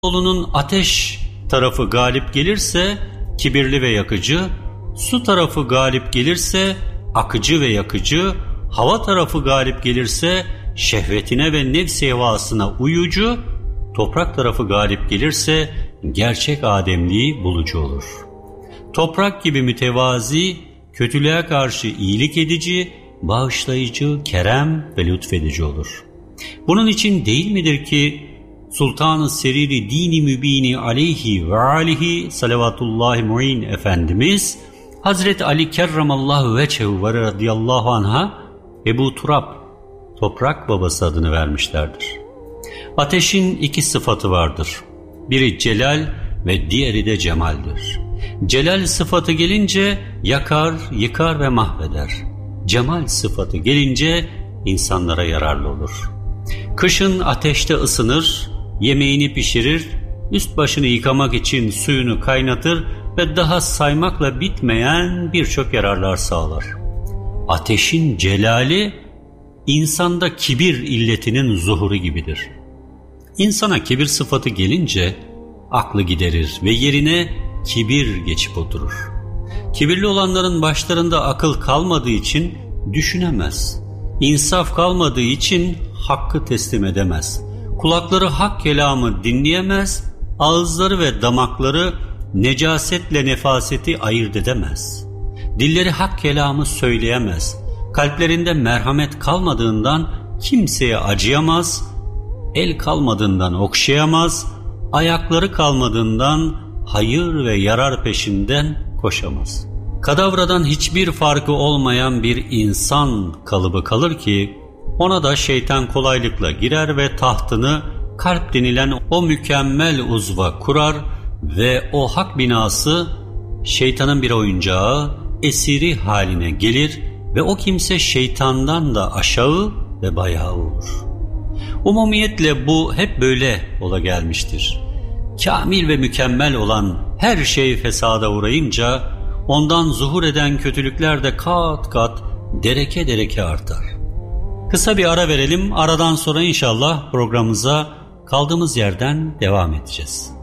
İnsanoğlunun ateş tarafı galip gelirse kibirli ve yakıcı, su tarafı galip gelirse akıcı ve yakıcı, hava tarafı galip gelirse şehvetine ve nefs-i hevasına uyucu, toprak tarafı galip gelirse gerçek ademliği bulucu olur. Toprak gibi mütevazi, kötülüğe karşı iyilik edici, bağışlayıcı, kerem ve lütfedici olur. Bunun için değil midir ki Sultan-ı Seriri Dini Mübini aleyhi ve alihi salavatullahi mu'in Efendimiz Hazreti Ali kerramallahu veçhehu ve radıyallahu anha Ebu Turab, toprak babası adını vermişlerdir. Ateşin iki sıfatı vardır. Biri celal ve diğeri de cemaldir. Celal sıfatı gelince yakar, yıkar ve mahveder. Cemal sıfatı gelince insanlara yararlı olur. Kışın ateşte ısınır, yemeğini pişirir, üst başını yıkamak için suyunu kaynatır ve daha saymakla bitmeyen birçok yararlar sağlar. Ateşin celali, insanda kibir illetinin zuhuru gibidir. İnsana kibir sıfatı gelince aklı giderir ve yerine kibir geçip oturur. Kibirli olanların başlarında akıl kalmadığı için düşünemez. İnsaf kalmadığı için hakkı teslim edemez. Kulakları hak kelamı dinleyemez, ağızları ve damakları necasetle nefaseti ayırt edemez. Dilleri hak kelamı söyleyemez. Kalplerinde merhamet kalmadığından kimseye acıyamaz, el kalmadığından okşayamaz, ayakları kalmadığından hayır ve yarar peşinden koşamaz. Kadavradan hiçbir farkı olmayan bir insan kalıbı kalır ki ona da şeytan kolaylıkla girer ve tahtını kalp denilen o mükemmel uzva kurar ve o hak binası şeytanın bir oyuncağı, esiri haline gelir ve o kimse şeytandan da aşağı ve bayağı olur. Umumiyetle bu hep böyle ola gelmiştir. Kamil ve mükemmel olan her şey fesada uğrayınca ondan zuhur eden kötülükler de kat kat, dereke dereke artar. Kısa bir ara verelim. Aradan sonra inşallah programımıza kaldığımız yerden devam edeceğiz.